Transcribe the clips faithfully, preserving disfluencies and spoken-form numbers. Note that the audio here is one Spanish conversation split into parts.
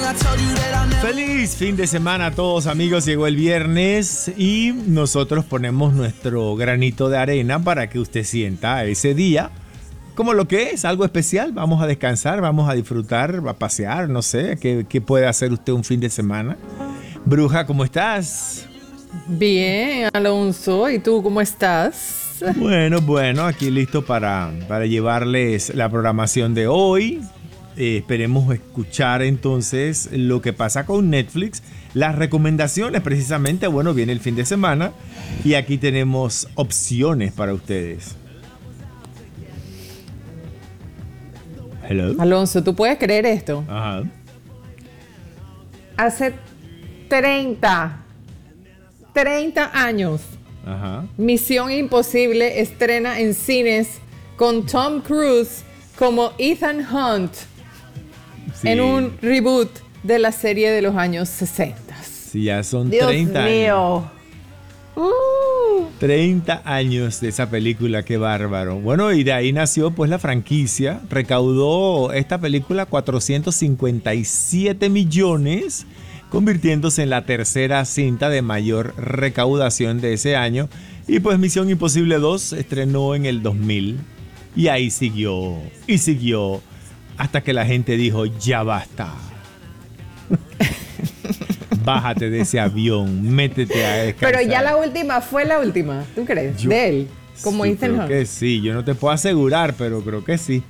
Feliz fin de semana a todos, amigos. Llegó el viernes y nosotros ponemos nuestro granito de arena para que usted sienta ese día como lo que es, algo especial. Vamos a descansar, vamos a disfrutar, a pasear, no sé, ¿qué, qué puede hacer usted un fin de semana? Bruja, ¿cómo estás? Bien, Alonso. ¿Y tú cómo estás? Bueno, bueno, aquí listo para, para llevarles la programación de hoy. Eh, esperemos escuchar entonces lo que pasa con Netflix, las recomendaciones precisamente. Bueno, viene el fin de semana y aquí tenemos opciones para ustedes. Hello. Alonso, ¿tú puedes creer esto? Ajá. Hace treinta años, Ajá. Misión Imposible estrena en cines con Tom Cruise como Ethan Hunt. Sí. En un reboot de la serie de los años sesenta. Sí, ya son Dios treinta mío. años. Uh. treinta años de esa película, qué bárbaro. Bueno, y de ahí nació pues la franquicia. Recaudó esta película cuatrocientos cincuenta y siete millones, convirtiéndose en la tercera cinta de mayor recaudación de ese año. Y pues Misión Imposible dos se estrenó en el dos mil. Y ahí siguió, y siguió, hasta que la gente dijo, ya basta. Bájate de ese avión, métete a descansar. Pero ya la última fue la última, ¿tú crees? Yo, de él, como sí, Ethan creo Hunt. que sí, yo no te puedo asegurar, pero creo que sí.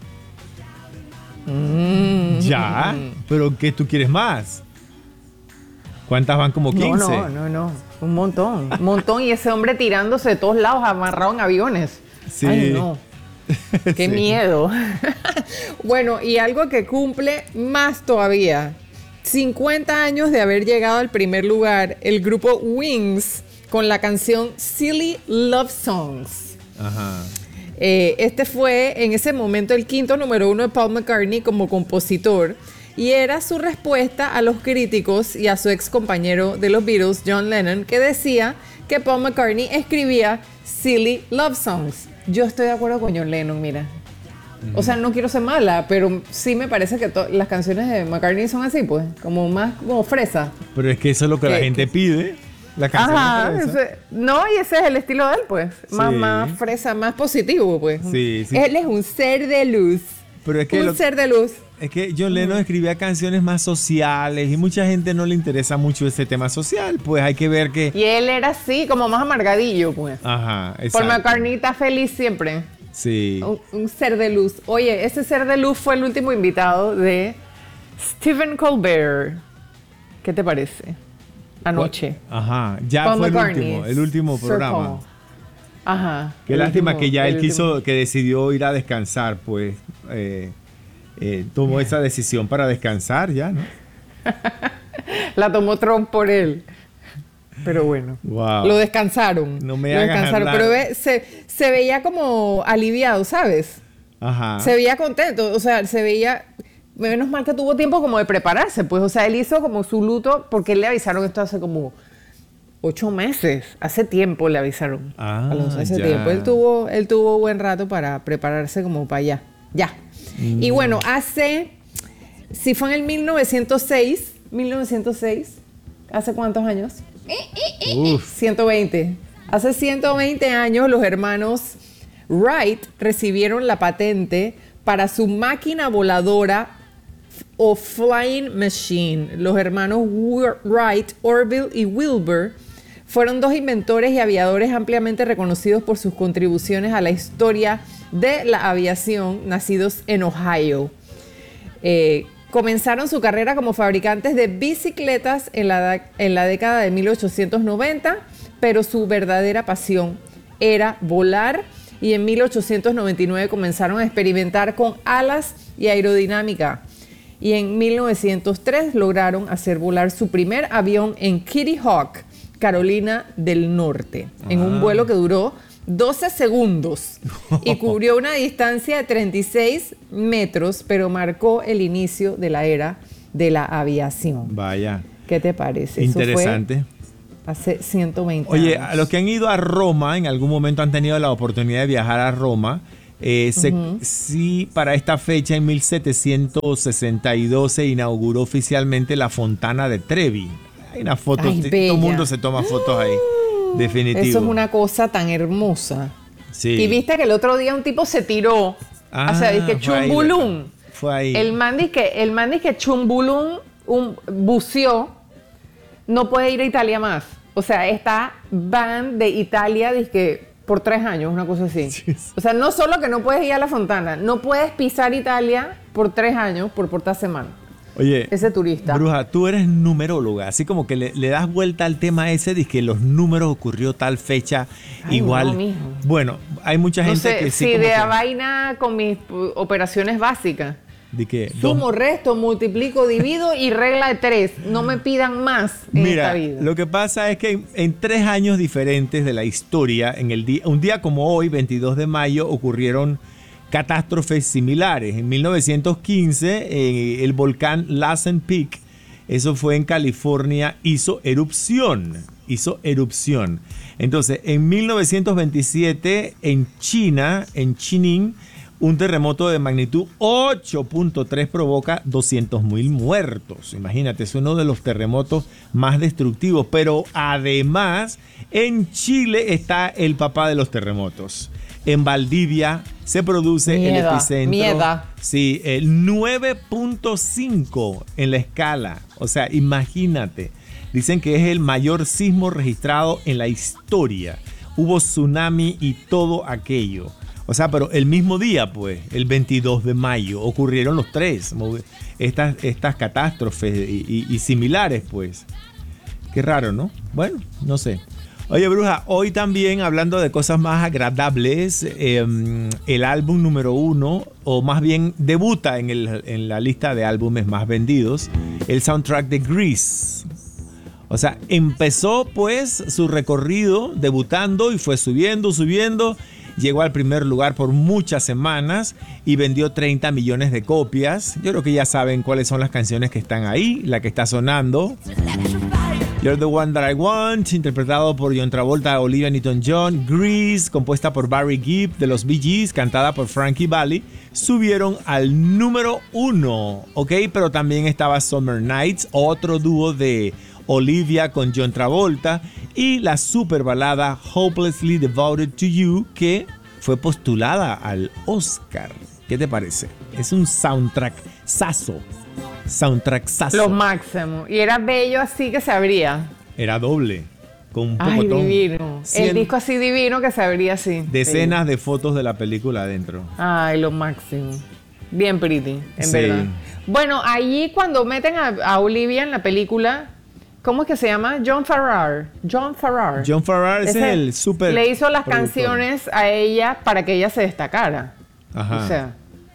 Mm. Ya, pero ¿qué tú quieres más? ¿Cuántas van? Como quince. No, no, no, no, un montón, un montón. Y ese hombre tirándose de todos lados, amarrado en aviones. Sí. Ay, no. Qué sí. miedo. Bueno, y algo que cumple más todavía. cincuenta años de haber llegado al primer lugar, el grupo Wings con la canción Silly Love Songs. Ajá. Eh, este fue en ese momento el quinto número uno de Paul McCartney como compositor y era su respuesta a los críticos y a su ex compañero de los Beatles, John Lennon, que decía que Paul McCartney escribía Silly Love Songs. Yo estoy de acuerdo con John Lennon, mira. O sea, no quiero ser mala, pero sí me parece que to- las canciones de McCartney son así, pues, como más como fresa. Pero es que eso es lo que ¿Qué? la gente pide. La canción Ajá, es fresa. ese- no, y ese es el estilo de él, pues. Más, Sí. más fresa, más positivo, pues. Sí, sí. Él es un ser de luz. Pero es que un lo- ser de luz. Es que John Lennon escribía canciones más sociales y mucha gente no le interesa mucho ese tema social. Pues hay que ver que... Y él era así, como más amargadillo, pues. Ajá, exacto. Por McCartney está feliz siempre. Sí. Un, un ser de luz. Oye, ese ser de luz fue el último invitado de Stephen Colbert. ¿Qué te parece? Anoche. Ajá, ya Paul fue el McCartney, último, el último Sir programa. Paul. Ajá. Qué el lástima último- que ya el él quiso, último. que decidió ir a descansar, pues eh, eh, tomó esa decisión para descansar ya, ¿no? La tomó Trump por él. Pero bueno. Wow. Lo descansaron. No me Lo hagas descansaron. hablar. Pero ve, se, se veía como aliviado, ¿sabes? Ajá. Se veía contento. O sea, se veía... Menos mal que tuvo tiempo como de prepararse. Pues, o sea, él hizo como su luto porque le avisaron esto hace como ocho meses. Hace tiempo le avisaron. Ah, Alonso, hace ya. tiempo. Él tuvo, él tuvo buen rato para prepararse como para allá. Ya. Mm. Y bueno, hace... Si fue en el mil novecientos seis. mil novecientos seis. ¿Hace cuántos años? Uf. ciento veinte. Hace ciento veinte años los hermanos Wright recibieron la patente para su máquina voladora o flying machine. Los hermanos Wright, Orville y Wilbur fueron dos inventores y aviadores ampliamente reconocidos por sus contribuciones a la historia de la aviación, nacidos en Ohio. Eh, Comenzaron su carrera como fabricantes de bicicletas en la, en la década de mil ochocientos noventa, pero su verdadera pasión era volar y en mil ochocientos noventa y nueve comenzaron a experimentar con alas y aerodinámica. Y en mil novecientos tres lograron hacer volar su primer avión en Kitty Hawk, Carolina del Norte, en un Ah. vuelo que duró doce segundos y cubrió una distancia de treinta y seis metros, pero marcó el inicio de la era de la aviación. Vaya. ¿Qué te parece? Interesante. Eso fue hace ciento veinte Oye, años. a los que han ido a Roma, en algún momento han tenido la oportunidad de viajar a Roma, Eh, se, uh-huh. Sí, para esta fecha, en mil setecientos sesenta y dos, se inauguró oficialmente la Fontana de Trevi. Hay una foto, Ay, todo el mundo se toma fotos ahí. Definitivo. Eso es una cosa tan hermosa. Sí. Y viste que el otro día un tipo se tiró. Ah, o sea, dice que Chumbulún. Fue ahí. El man dice que, el man dice que Chumbulún un, buceó, no puede ir a Italia más. O sea, está ban de Italia, dice que por tres años, una cosa así. Sí. O sea, no solo que no puedes ir a la Fontana, no puedes pisar Italia por tres años por portar semana. Oye, ese turista. Bruja, tú eres numeróloga, así como que le, le das vuelta al tema ese de que los números ocurrió tal fecha. Ay, igual. No, mijo. Bueno, hay mucha gente no sé, que sí. Si como de que... la vaina con mis operaciones básicas. ¿De qué? Sumo, Dos. resto, multiplico, divido y regla de tres. No me pidan más en Mira, esta vida. Lo que pasa es que en, en tres años diferentes de la historia, en el día, un día como hoy, veintidós de mayo, ocurrieron catástrofes similares. En mil novecientos quince, eh, el volcán Lassen Peak, eso fue en California, hizo erupción. Hizo erupción. Entonces, en mil novecientos veintisiete, en China, en Chining, un terremoto de magnitud ocho punto tres provoca doscientos mil muertos. Imagínate, es uno de los terremotos más destructivos. Pero además, en Chile está el papá de los terremotos. En Valdivia se produce mieda, el epicentro. Mieda. Sí, el nueve punto cinco en la escala. O sea, imagínate. Dicen que es el mayor sismo registrado en la historia. Hubo tsunami y todo aquello. O sea, pero el mismo día, pues, el veintidós de mayo, ocurrieron los tres, estas, estas catástrofes y, y, y similares, pues. Qué raro, ¿no? Bueno, no sé. Oye, Bruja, hoy también, hablando de cosas más agradables, eh, el álbum número uno, o más bien debuta en, el, en la lista de álbumes más vendidos, el soundtrack de Grease. O sea, empezó, pues, su recorrido debutando y fue subiendo, subiendo. Llegó al primer lugar por muchas semanas y vendió treinta millones de copias. Yo creo que ya saben cuáles son las canciones que están ahí. La que está sonando, You're the One That I Want, interpretado por John Travolta, Olivia Newton-John. Grease, compuesta por Barry Gibb de los Bee Gees, cantada por Frankie Valli, subieron al número uno. Ok, pero también estaba Summer Nights, otro dúo de Olivia con John Travolta, y la super balada Hopelessly Devoted to You, que fue postulada al Oscar. ¿Qué te parece? Es un soundtrack sazo. Soundtrack sazo. Lo máximo. Y era bello así que se abría. Era doble. Con un Ay, pocotón. divino. Cien, el disco así divino que se abría así. Decenas sí. de fotos de la película adentro. Ay, lo máximo. Bien pretty, en sí. verdad. Bueno, allí cuando meten a, a Olivia en la película, ¿cómo es que se llama? John Farrar. John Farrar. John Farrar es Ese el súper. Le hizo las productor. canciones a ella para que ella se destacara. Ajá. O sea,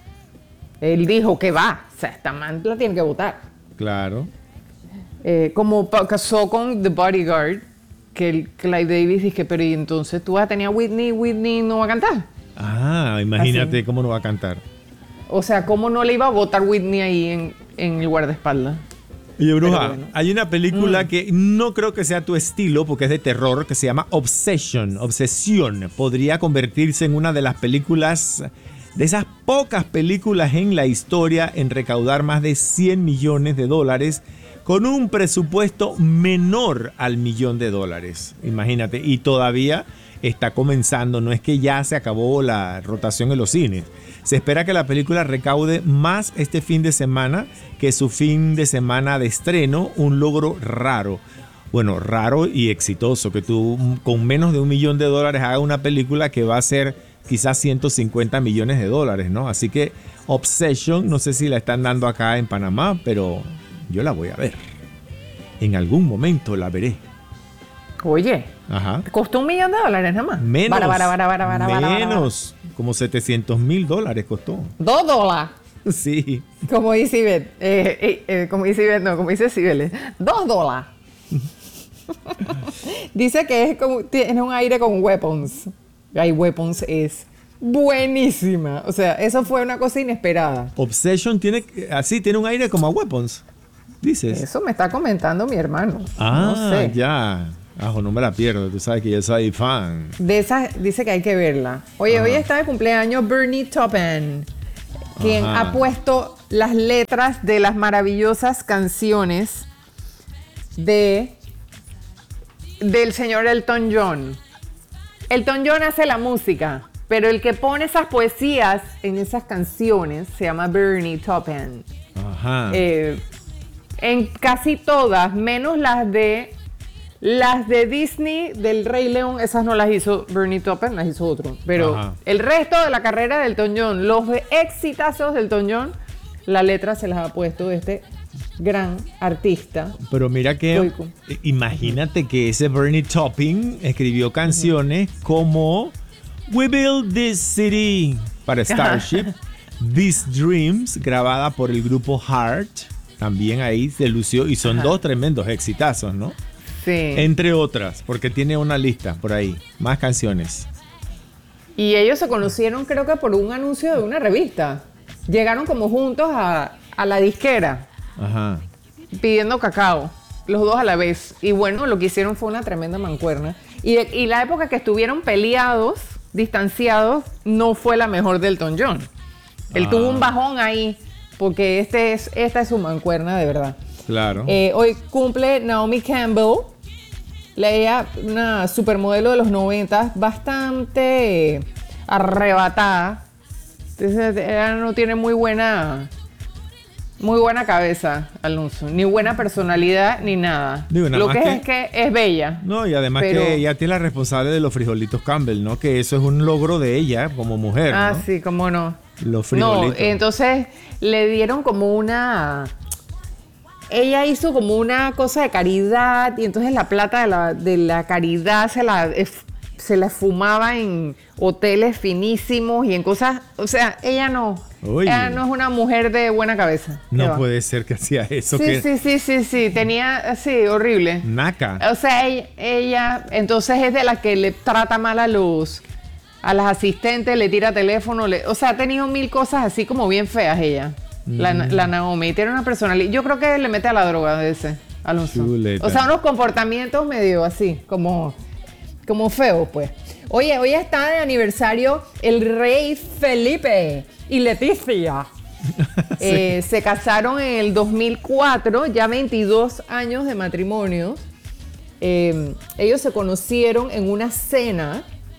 él dijo que va. O sea, esta man la tiene que votar. Claro. Eh, como pasó con The Bodyguard, que el Clive Davis dice, pero y entonces tú vas a tener a Whitney, Whitney no va a cantar. Ah, imagínate Así. Cómo no va a cantar. O sea, ¿cómo no le iba a votar Whitney ahí en, en el guardaespaldas? Oye, Bruja, bueno. Hay una película mm. que no creo que sea tu estilo porque es de terror, que se llama Obsession. Obsesión. Podría convertirse en una de las películas, de esas pocas películas en la historia en recaudar más de cien millones de dólares con un presupuesto menor al millón de dólares. Imagínate, y todavía está comenzando, no es que ya se acabó la rotación en los cines. Se espera que la película recaude más este fin de semana que su fin de semana de estreno, un logro raro. Bueno, raro y exitoso, que tú con menos de un millón de dólares hagas una película que va a ser quizás ciento cincuenta millones de dólares, ¿no? Así que Obsession, no sé si la están dando acá en Panamá, pero yo la voy a ver. En algún momento la veré. Oye, Ajá. ¿Costó un millón de dólares nada más? Menos, bara, bara, bara, bara, bara, menos, bara, bara. Como setecientos mil dólares costó. ¿Dos dólares? Sí. Como dice Ivette, eh, eh, eh, como dice Ivette, no, como dice Cibeles, dos dólares. Dice que es como, tiene un aire con Weapons. Hay Weapons es buenísima. O sea, eso fue una cosa inesperada. Obsession tiene, así, tiene un aire como a Weapons. Dices. Eso me está comentando mi hermano. Ah, no sé. ya. Ajo, no me la pierdo, tú sabes que yo soy fan. De esa dice que hay que verla. Oye, Ajá. hoy está de cumpleaños Bernie Taupin, quien Ajá. ha puesto las letras de las maravillosas canciones de del señor Elton John. Elton John hace la música, pero el que pone esas poesías en esas canciones se llama Bernie Taupin. Ajá. Eh, en casi todas, menos las de las de Disney del Rey León, esas no las hizo Bernie Taupin, las hizo otro. Pero Ajá. el resto de la carrera del Elton John, los exitazos del Elton John, la letra se las ha puesto este gran artista. Pero mira que, Stoico. imagínate que ese Bernie Taupin escribió canciones como We Build This City para Starship, These Dreams, grabada por el grupo Heart, también ahí se lució, y son Ajá. dos tremendos exitazos, ¿no? Sí. Entre otras, porque tiene una lista por ahí, más canciones. Y ellos se conocieron, creo que por un anuncio de una revista. Llegaron como juntos a, a la disquera Ajá. pidiendo cacao, los dos a la vez. Y bueno, lo que hicieron fue una tremenda mancuerna. Y, y la época que estuvieron peleados, distanciados, no fue la mejor del Elton John. Él Ah. tuvo un bajón ahí, porque este es, esta es su mancuerna de verdad. Claro. Eh, hoy cumple Naomi Campbell, la ella, una supermodelo de los noventa, bastante arrebatada. Entonces, ella no tiene muy buena, muy buena cabeza, Alonso, ni buena personalidad, ni nada. Digo, nada Lo más que, que- es es que es bella. No, y además pero- que ella tiene la responsable de los frijolitos Campbell, ¿no? Que eso es un logro de ella como mujer, Ah, ¿no? sí, cómo no. Los No, frijolitos. entonces le dieron como una... Ella hizo como una cosa de caridad y entonces la plata de la, de la caridad se la, ef- se la fumaba en hoteles finísimos y en cosas... O sea, ella no... Oye. Ella no es una mujer de buena cabeza. ¿Qué No va? puede ser que hacía eso. Sí, que sí, sí, sí, sí. Tenía... Sí, horrible. Naca. O sea, ella, ella, entonces es de la que le trata mal a los a las asistentes, le tira teléfono, le, o sea, ha tenido mil cosas así como bien feas ella, la, la Naomi, y tiene una personalidad, yo creo que le mete a la droga de ese, Alonso. Chuleta. O sea, unos comportamientos medio así, como, como feos, pues. Oye, hoy está de aniversario el rey Felipe y Leticia. Eh, se casaron en el dos mil cuatro, ya veintidós años de matrimonio. Eh, ellos se conocieron en una cena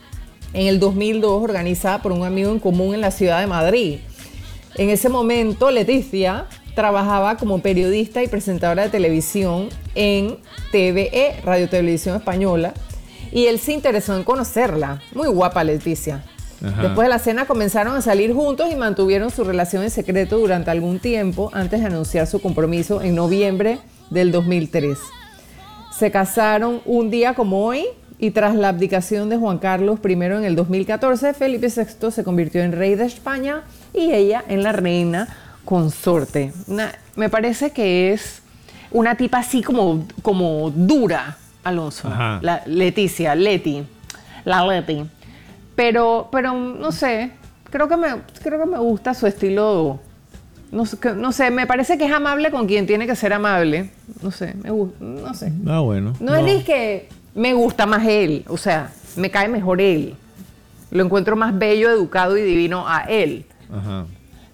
en el dos mil dos organizada por un amigo en común en la ciudad de Madrid. En ese momento, Leticia trabajaba como periodista y presentadora de televisión en T V E, Radio Televisión Española, y él se interesó en conocerla. Muy guapa Leticia. Ajá. Después de la cena comenzaron a salir juntos y mantuvieron su relación en secreto durante algún tiempo antes de anunciar su compromiso en noviembre del dos mil tres. Se casaron un día como hoy y tras la abdicación de Juan Carlos primero en el dos mil catorce, Felipe sexto se convirtió en rey de España y ella en la reina consorte. Una- me parece que es una tipa así como, como dura, Alonso. Ajá. La Leticia, Leti, la Leti. Pero, pero no sé, creo que me, creo que me gusta su estilo. No sé, que- no sé, me parece que es amable con quien tiene que ser amable. No sé, me gusta, no sé. Ah, bueno. No, es ni que me gusta más él, o sea, me cae mejor él. Lo encuentro más bello, educado y divino a él. Ajá.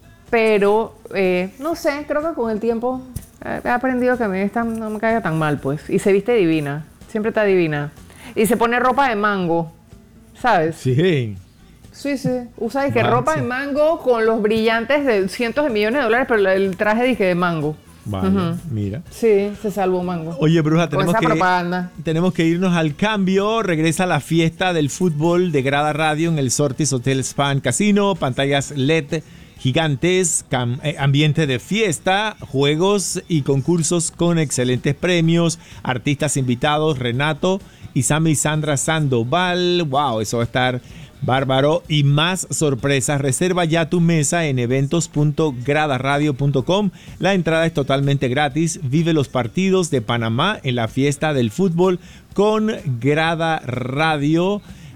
Pero, eh, no sé, creo que con el tiempo eh, he aprendido que a mí esta no me caiga tan mal, pues. Y se viste divina, siempre está divina. Y se pone ropa de mango, ¿sabes? Sí. Sí, sí. Usa que Ah, ropa sí. de mango con los brillantes de cientos de millones de dólares, pero el traje dije de mango. Vale, Ujú. mira. Sí, se salvó mango. Oye, Bruja, Con tenemos esa que, propaganda. tenemos que irnos al cambio. Regresa la fiesta del fútbol de Grada Radio en el Sortis Hotel Spa and Casino. Pantallas L E D gigantes, cam- eh, ambiente de fiesta, juegos y concursos con excelentes premios. Artistas invitados, Renato y Sammy Sandra Sandoval. Wow, eso va a estar bárbaro. Y más sorpresas. Reserva ya tu mesa en eventos punto grada radio punto com. La entrada es totalmente gratis. Vive los partidos de Panamá en la fiesta del fútbol con Grada Radio.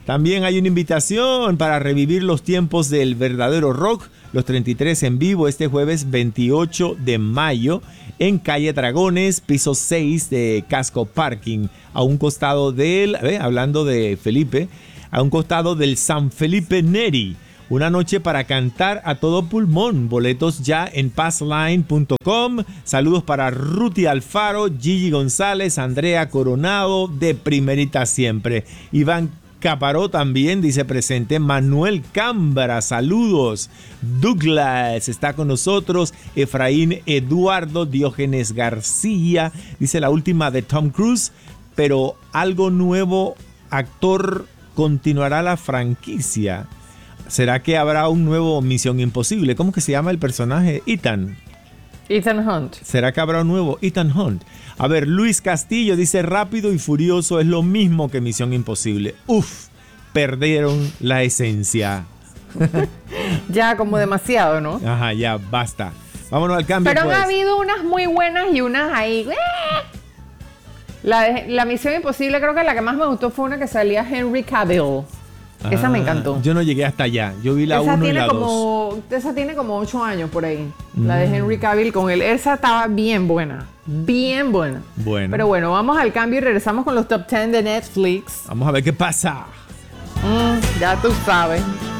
También hay una invitación para revivir los tiempos del verdadero rock, los treinta y tres en vivo este jueves veintiocho de mayo en calle Dragones, piso seis de Casco Parking, a un costado del, eh, hablando de Felipe, a un costado del San Felipe Neri. Una noche para cantar a todo pulmón. Boletos ya en passline punto com. Saludos para Ruti Alfaro, Gigi González, Andrea Coronado, de primerita siempre. Iván Caparó también dice presente. Manuel Cámbara, saludos. Douglas está con nosotros. Efraín Eduardo, Diógenes García, dice la última de Tom Cruise, pero algo nuevo, actor, continuará la franquicia. ¿Será que habrá un nuevo Misión Imposible? ¿Cómo que se llama el personaje? Ethan. Ethan Hunt. ¿Será que habrá un nuevo Ethan Hunt? A ver, Luis Castillo dice Rápido y Furioso es lo mismo que Misión Imposible. Uf, perdieron la esencia. Ya como demasiado, ¿no? Ajá, ya, basta. Vámonos al cambio. Pero pues. han habido unas muy buenas y unas ahí. La, de, la Misión Imposible, creo que la que más me gustó fue una que salía Henry Cavill. Esa Ah, me encantó. Yo no llegué hasta allá. Yo vi la esa uno y tiene la como, dos. Esa tiene como ocho años por ahí. Mm. La de Henry Cavill con él. Esa estaba bien buena. Bien buena. Bueno. Pero bueno, vamos al cambio y regresamos con los top diez de Netflix. Vamos a ver qué pasa. Mm, ya tú sabes.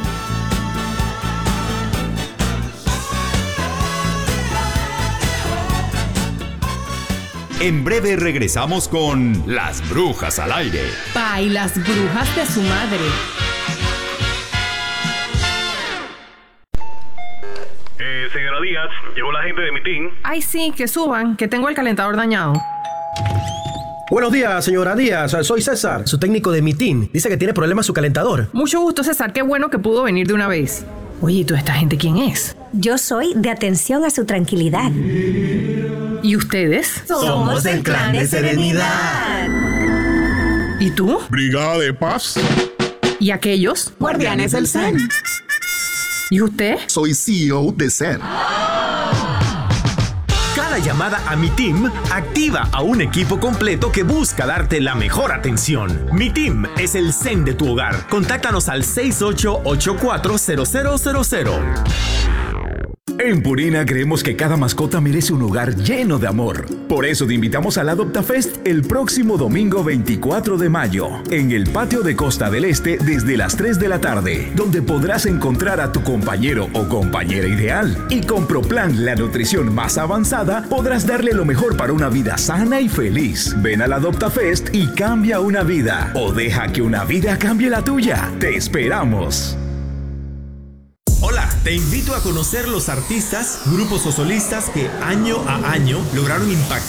En breve regresamos con Las Brujas al Aire. Pa y las brujas de su madre. Eh, señora Díaz, llegó la gente de mi team. Ay, sí, que suban, que tengo el calentador dañado. Buenos días, señora Díaz. Soy César, su técnico de Mitin. Dice que tiene problemas su calentador. Mucho gusto, César. Qué bueno que pudo venir de una vez. Oye, ¿y toda esta gente quién es? Yo soy de Atención a su Tranquilidad. ¿Y ustedes? Somos del Clan de Serenidad. ¿Y tú? Brigada de Paz. ¿Y aquellos? Guardianes del Zen. ¿Y usted? Soy C E O de Zen. Cada llamada a Mi Team activa a un equipo completo que busca darte la mejor atención. Mi Team es el Zen de tu hogar. Contáctanos al seis ocho ocho cuatro cero cero cero cero. En Purina creemos que cada mascota merece un hogar lleno de amor. Por eso te invitamos al AdoptaFest el próximo domingo veinticuatro de mayo, en el patio de Costa del Este desde las tres de la tarde, donde podrás encontrar a tu compañero o compañera ideal. Y con ProPlan, la nutrición más avanzada, podrás darle lo mejor para una vida sana y feliz. Ven al AdoptaFest y cambia una vida. O deja que una vida cambie la tuya. Te esperamos. Hola, te invito a conocer los artistas, grupos o solistas que año a año lograron impactar